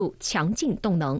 强劲动能。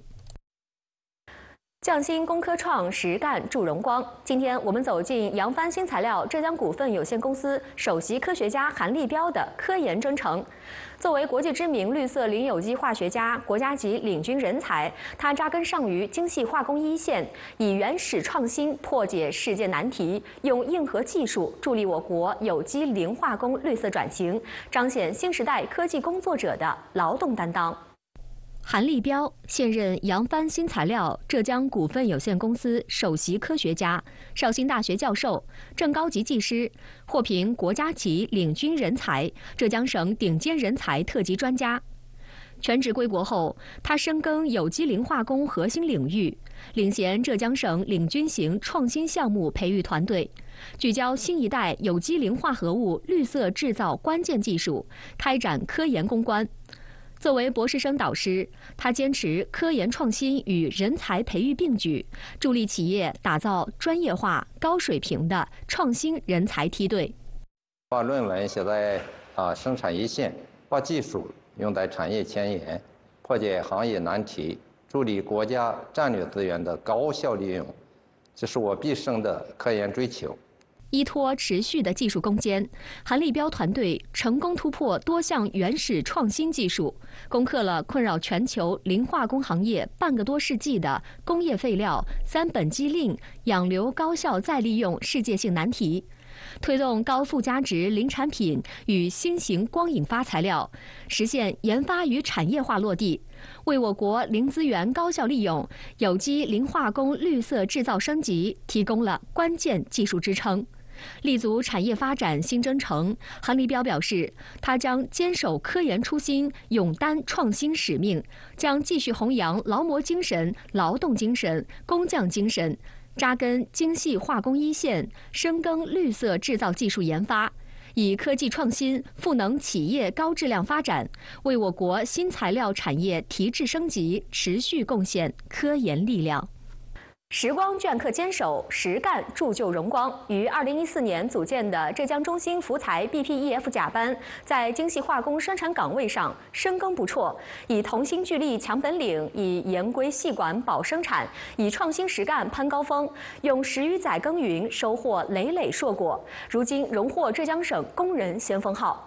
匠心攻科创，实干铸荣光。今天我们走进扬帆新材料浙江股份有限公司首席科学家韩立彪的科研征程。作为国际知名绿色零有机化学家、国家级领军人才，他扎根上于精细化工一线，以原始创新破解世界难题，用硬核技术助力我国有机零化工绿色转型，彰显新时代科技工作者的劳动担当。韩立彪现任扬帆新材料浙江股份有限公司首席科学家、绍兴大学教授、正高级技师，获评国家级领军人才、浙江省顶尖人才特级专家。全职归国后，他深耕有机零化工核心领域，领衔浙江省领军型创新项目培育团队，聚焦新一代有机零化合物绿色制造关键技术，开展科研攻关。作为博士生导师，他坚持科研创新与人才培育并举，助力企业打造专业化、高水平的创新人才梯队。 把论文写在生产一线，把技术用在产业前沿，破解行业难题，助力国家战略资源的高效利用，这是我毕生的科研追求。 依托持续的技术攻坚，韩立彪团队成功突破多项原始创新技术，攻克了困扰全球零化工行业半个多世纪的工业废料、三苯基令、养硫高效再利用世界性难题，推动高附加值零产品与新型光引发材料，实现研发与产业化落地，为我国零资源高效利用、有机零化工绿色制造升级提供了关键技术支撑。立足产业发展新征程，韩立彪表示，他将坚守科研初心，勇担创新使命，将继续弘扬劳模精神、劳动精神、工匠精神，扎根精细化工一线，深耕绿色制造技术研发，以科技创新赋能企业高质量发展，为我国新材料产业提质升级持续贡献科研力量。时光镌刻坚守，实干铸就荣光。于2014年组建的浙江中心福材 BPEF 甲班，在精细化工生产岗位上深耕不辍，以同心聚力强本领，以严规细管保生产，以创新实干攀高峰，用10余载耕耘收获累累硕果。如今荣获浙江省工人先锋号。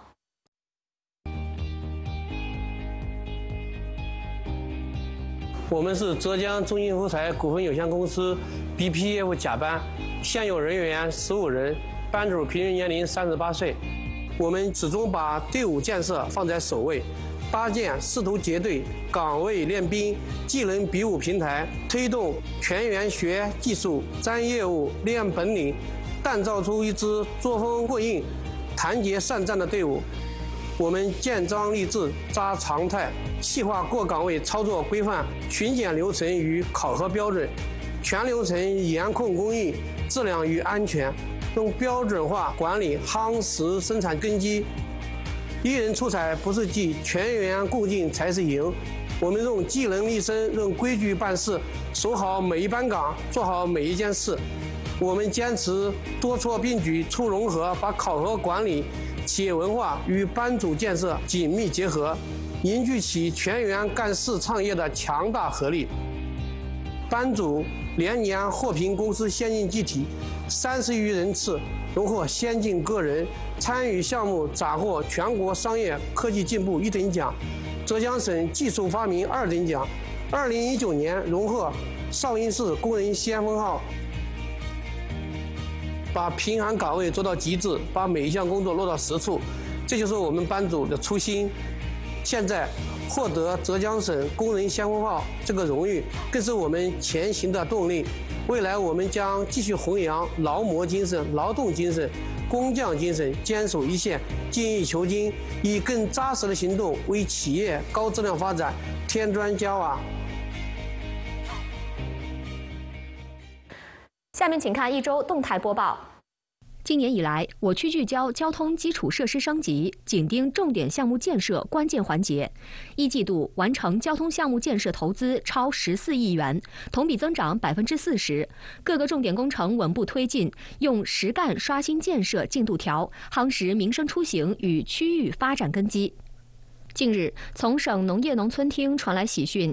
我们是浙江中心福材股份有限公司 BPEF 甲班，现有人员15人，班主平均年龄38岁。我们始终把队伍建设放在首位，搭建师徒结对、岗位练兵、技能比武平台，推动全员学技术、沾业务、练本领，锻造出一支作风过硬、团结善战的队伍。我们建章立制、扎常态，细化各岗位操作规范、巡检流程与考核标准，全流程严控工艺、质量与安全，用标准化管理夯实生产根基。一人出彩不是技，全员共进才是赢。我们用技能立身，用规矩办事，守好每一班岗，做好每一件事。我们坚持多措并举、促融合，把考核管理、企业文化与班组建设紧密结合，凝聚起全员干事创业的强大合力。班组连年获评公司先进技体30余人次，荣获先进个人，参与项目斩获全国商业科技进步1等奖、浙江省技术发明2等奖。2019年荣获绍兴市工人先锋号。把平衡岗位做到极致，把每一项工作落到实处，这就是我们班组的初心。现在获得浙江省工人先锋号这个荣誉，更是我们前行的动力。未来我们将继续弘扬劳模精神、劳动精神、工匠精神，坚守一线，精益求精，以更扎实的行动为企业高质量发展添砖加瓦。 下面请看一周动态播报。今年以来，我区聚焦交通基础设施升级，紧盯重点项目建设关键环节。一季度完成交通项目建设投资超14亿元，同比增长40%。各个重点工程稳步推进，用实干刷新建设进度条，夯实民生出行与区域发展根基。近日，从省农业农村厅传来喜讯，